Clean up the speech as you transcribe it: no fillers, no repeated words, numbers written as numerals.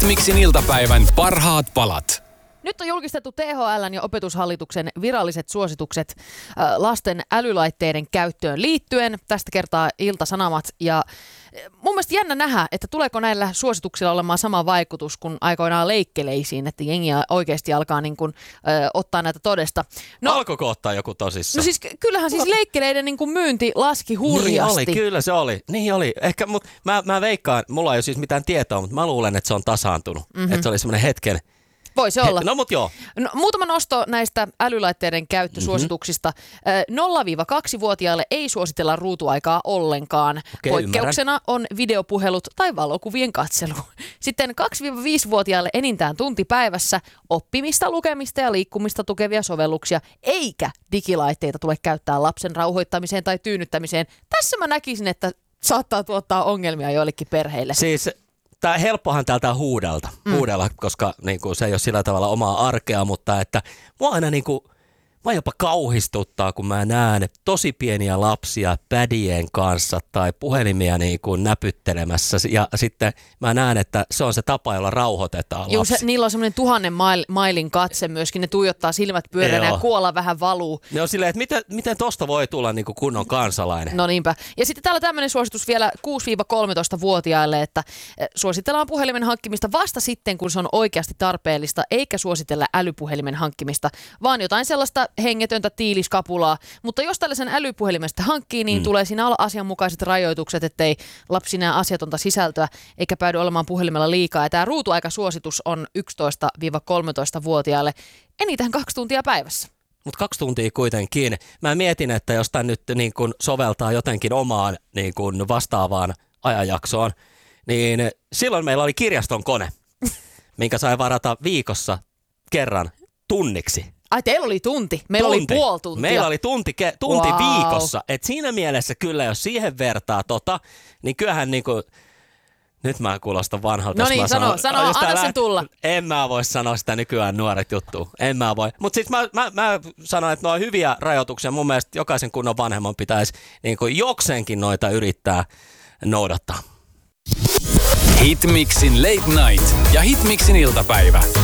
Hitmixin iltapäivän parhaat palat. Nyt on julkistettu THL:n ja Opetushallituksen viralliset suositukset lasten älylaitteiden käyttöön liittyen. Tästä kertaa Ilta-Sanomat. Ja mun mielestä jännä nähdä, että tuleeko näillä suosituksilla olemaan sama vaikutus kuin aikoinaan leikkeleisiin, että jengiä oikeasti alkaa niin kuin, ottaa näitä todesta. No, alkoiko ottaa joku tosissaan? No siis kyllähän siis leikkeleiden niin kuin myynti laski hurjasti. Niin oli, kyllä se oli. Niin oli. Ehkä, mä veikkaan, mulla ei ole siis mitään tietoa, mutta mä luulen, että se on tasaantunut. Että se oli semmoinen hetken. Voi se olla. No mut joo. No, muutama nosto näistä älylaitteiden käyttösuosituksista. 0-2-vuotiaille ei suositella ruutuaikaa ollenkaan. Okei, Poikkeuksena on videopuhelut tai valokuvien katselu. Sitten 2-5-vuotiaille enintään tunti päivässä oppimista, lukemista ja liikkumista tukevia sovelluksia, eikä digilaitteita tule käyttää lapsen rauhoittamiseen tai tyynnyttämiseen. Tässä mä näkisin, että saattaa tuottaa ongelmia joillekin perheille. Siis tää helppohan täältä huudella, koska niinku, se ei ole sillä tavalla omaa arkea, mutta että mua aina niinku, mä jopa kauhistuttaa, kun mä näen tosi pieniä lapsia pädien kanssa tai puhelimia niinku näpyttelemässä ja sitten mä näen, että se on se tapa, jolla rauhoitetaan lapsi. Niillä on semmoinen 1000 mailin katse myöskin, ne tuijottaa silmät pyöränä ja kuola vähän valuu. Ne on silleen, että miten tosta voi tulla niinku kunnon kansalainen? No niinpä. Ja sitten täällä tämmöinen suositus vielä 6-13-vuotiaille, että suositellaan puhelimen hankkimista vasta sitten, kun se on oikeasti tarpeellista, eikä suositella älypuhelimen hankkimista, vaan jotain sellaista hengetöntä tiiliskapulaa. Mutta jos tällaisen älypuhelimesta hankkii, niin tulee siinä olla asianmukaiset rajoitukset, ettei lapsi näe asiatonta sisältöä eikä päädy olemaan puhelimella liikaa. Ja tämä ruutuaikasuositus on 11-13-vuotiaille enintään 2 tuntia päivässä. Mutta 2 tuntia kuitenkin. Mä mietin, että jos tämän nyt niin kun soveltaa jotenkin omaan niin kun vastaavaan ajanjaksoon, niin silloin meillä oli kirjaston kone, minkä sai varata viikossa kerran tunniksi. Ai teillä oli tunti? Meillä oli puoli tuntia. Meillä oli tunti viikossa. Et siinä mielessä kyllä, jos siihen vertaa niin kyllähän niinku, nyt mä kuulostan vanhalta. No niin, sano, anna sen tulla. En mä voi sanoa sitä nykyään nuoret juttua. En mä voi. Mutta siis mä sanon, että ne on hyviä rajoituksia. Mun mielestä jokaisen kunnon vanhemman pitäisi niinku jokseenkin noita yrittää noudattaa. Hitmixin Late Night ja Hitmixin iltapäivä.